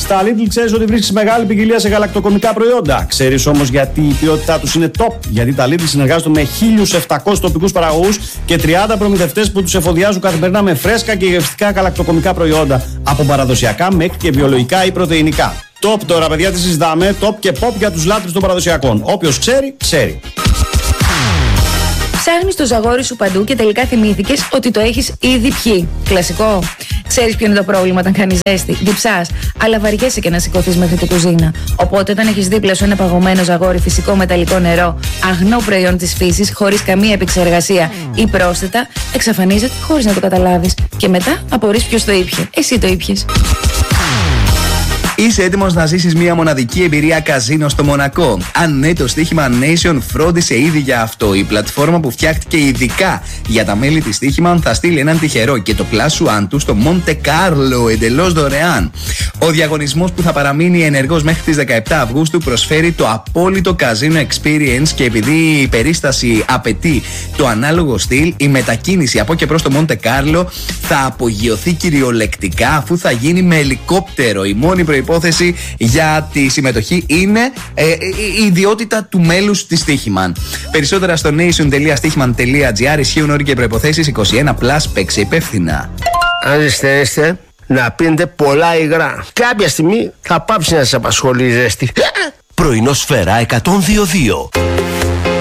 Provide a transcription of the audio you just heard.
Στα Lidl ξέρεις ότι βρίσκεις μεγάλη ποικιλία σε γαλακτοκομικά προϊόντα. Ξέρεις όμως γιατί η ποιότητά τους είναι top? Γιατί τα Lidl συνεργάζονται με 1.700 τοπικούς παραγωγούς και 30 προμηθευτές που τους εφοδιάζουν καθημερινά με φρέσκα και γευστικά γαλακτοκομικά προϊόντα. Από παραδοσιακά μέχρι και βιολογικά ή πρωτεϊνικά. Top τώρα, παιδιά, τι συζητάμε. Top και pop για τους λάτρεις των παραδοσιακών. Όποιος ξέρει, ξέρει. Ψάχνεις το ζαγόρι σου παντού και τελικά θυμήθηκες ότι το έχεις ήδη πιει. Κλασικό. Ξέρεις ποιο είναι το πρόβλημα όταν κάνεις ζέστη? Διψάς, αλλά βαριέσαι και να σηκωθείς μέχρι την κουζίνα. Οπότε, όταν έχεις δίπλα σου ένα παγωμένο ζαγόρι φυσικό μεταλλικό νερό, αγνό προϊόν της φύσης, χωρίς καμία επεξεργασία ή πρόσθετα, εξαφανίζεται χωρίς να το καταλάβεις. Και μετά απορείς ποιος το ήπιε. Εσύ το ήπιες. Είσαι έτοιμος να ζήσεις μια μοναδική εμπειρία καζίνο στο Μονακό? Αν ναι, το στοίχημα Nation φρόντισε ήδη για αυτό. Η πλατφόρμα που φτιάχτηκε ειδικά για τα μέλη της στοίχημα θα στείλει έναν τυχερό και το Plus One του στο Monte Carlo εντελώς δωρεάν. Ο διαγωνισμός, που θα παραμείνει ενεργός μέχρι τις 17 Αυγούστου, προσφέρει το απόλυτο καζίνο experience και επειδή η περίσταση απαιτεί το ανάλογο στυλ, η μετακίνηση από και προς το Monte Carlo θα απογειωθεί κυριολεκτικά, αφού θα γίνει με ελικόπτερο. Η μόνη προϋπόθεση για τη συμμετοχή είναι η ιδιότητα του μέλους της Στοίχημαν. Περισσότερα στο nation.stichiman.gr. Ισχύουν όροι και προϋποθέσεις. 21+, παίξε υπεύθυνα. Αν ζεσταίνεστε, να πίνετε πολλά υγρά. Κάποια στιγμή θα πάψει να σας απασχολεί η ζέστη. Πρωινό Σφαίρα 102.2.